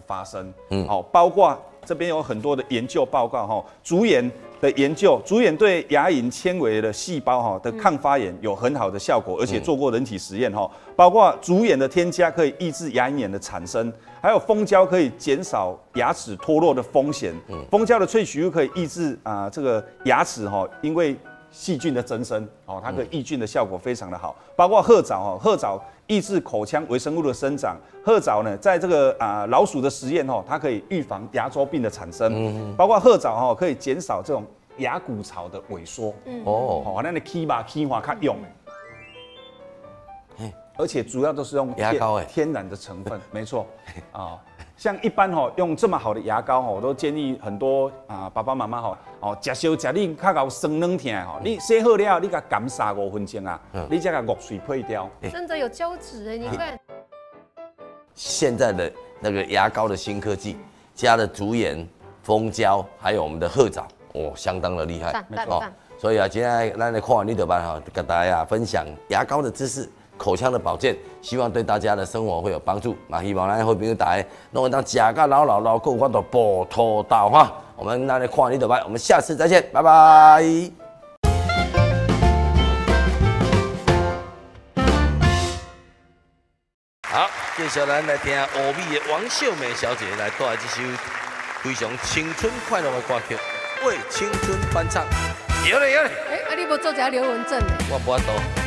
发生。好，包括这边有很多的研究报告哈，竹盐的研究，竹盐对牙龈纤维的细胞哈的抗发炎有很好的效果，而且做过人体实验哈，包括竹盐的添加可以抑制牙龈炎的产生，还有蜂胶可以减少牙齿脱落的风险，蜂胶的萃取物可以抑制这个牙齿哈因为细菌的增生，哦，它可以抑菌的效果非常的好，包括褐藻哦，褐藻抑制口腔微生物的生长，褐藻呢，在这个老鼠的实验哦，它可以预防牙周病的产生，包括褐藻哦，可以减少这种牙骨槽的萎缩，哦，那你起码起化较用，而且主要都是用牙膏天然的成分，没错，啊。像一般用这么好的牙膏我都建议很多爸爸妈妈吃烧吃你较搞酸软疼你洗好了，你甲干3-5分钟你再甲药水配掉。 真的有胶质你看。 现在的那个牙膏的新科技，加了竹盐、蜂胶，还有我们的褐藻，相当的厉害。 赞。 所以今天咱来看完你的班跟大家分享牙膏的知识。口腔的保健，希望对大家的生活会有帮助。希望咱好朋友大家弄一当假个老够我的补头道哈。我们来看你的班，我们下次再见，拜拜。好，接下来来听欧美的王秀美小姐来带来这首非常青春快乐的歌曲，为青春翻唱。有嘞。 你无做一下刘文正？ 我无法度。